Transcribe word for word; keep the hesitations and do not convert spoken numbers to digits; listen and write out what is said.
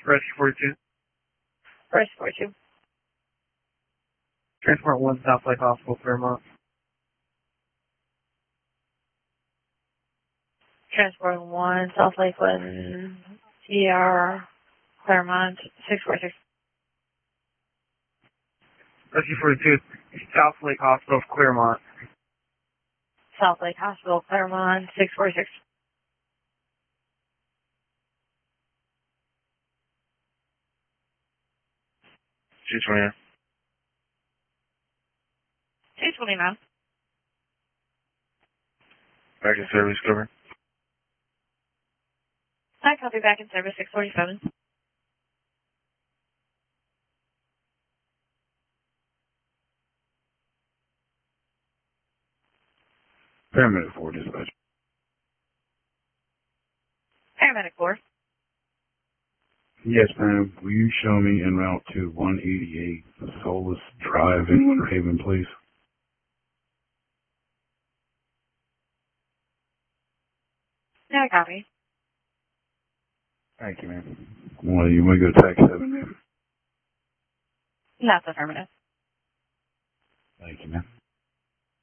Rescue forty-two. Rescue forty-two. Transport one, South Lake Hospital, Claremont. Transport one, South Lakeland, E R, Claremont, six four six. Rescue forty-two, South Lake Hospital, Claremont. South Lake Hospital, Claremont, six four six. two twenty-nine. two twenty-nine. Back in service, cover. I copy back in service, six forty-seven. Paramedic four, dispatch. Paramedic four. Yes, ma'am. Will you show me en route to one eighty-eight Solus Drive in Winter Haven, please? Yeah, I copy. Thank you, ma'am. Well, you want to go to tax seven, ma'am? That's affirmative. Thank you, ma'am.